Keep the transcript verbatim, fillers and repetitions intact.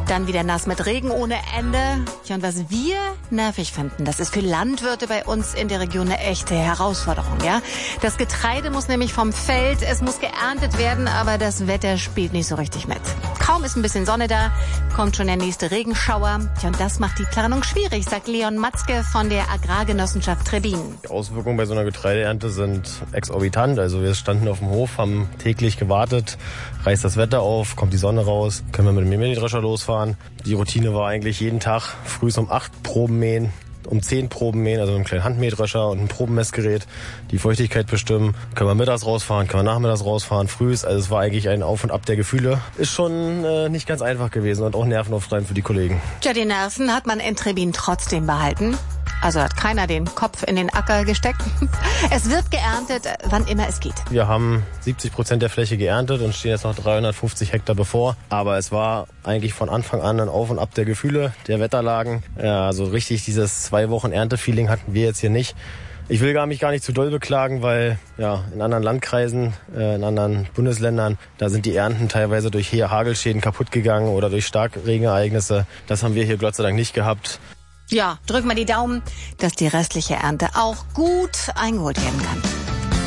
Dann wieder nass mit Regen ohne Ende. Ja, und was wir nervig finden, das ist für Landwirte bei uns in der Region eine echte Herausforderung, ja. Das Getreide muss nämlich vom Feld, es muss geerntet werden, aber das Wetter spielt nicht so richtig mit. Kaum ist ein bisschen Sonne da, kommt schon der nächste Regenschauer. Ja, und das macht die Planung schwierig, sagt Leon Matzke von der Agrargenossenschaft Trebin. Die Auswirkungen bei so einer Getreideernte sind exorbitant. Also wir standen auf dem Hof, haben täglich gewartet, reißt das Wetter auf, kommt die Sonne raus, können wir mit dem Mähdrescher losfahren. Die Routine war eigentlich jeden Tag früh um acht Proben mähen, um zehn Proben mähen, also mit einem kleinen Handmähdrescher und einem Probenmessgerät, die Feuchtigkeit bestimmen. Können wir mittags rausfahren, können wir nachmittags rausfahren, frühs. Also es war eigentlich ein Auf und Ab der Gefühle. Ist schon äh, nicht ganz einfach gewesen und auch nervenaufreibend für die Kollegen. Tja, die Nerven hat man in Trebin trotzdem behalten. Also hat keiner den Kopf in den Acker gesteckt. Es wird geerntet, wann immer es geht. Wir haben siebzig Prozent der Fläche geerntet und stehen jetzt noch dreihundertfünfzig Hektar bevor. Aber es war eigentlich von Anfang an ein Auf und Ab der Gefühle, der Wetterlagen. Ja, also richtig dieses zwei Wochen Erntefeeling hatten wir jetzt hier nicht. Ich will gar mich gar nicht zu doll beklagen, weil ja in anderen Landkreisen, äh, in anderen Bundesländern, da sind die Ernten teilweise durch Hagelschäden kaputt gegangen oder durch Starkregenereignisse. Das haben wir hier Gott sei Dank nicht gehabt. Ja, drück mal die Daumen, dass die restliche Ernte auch gut eingeholt werden kann.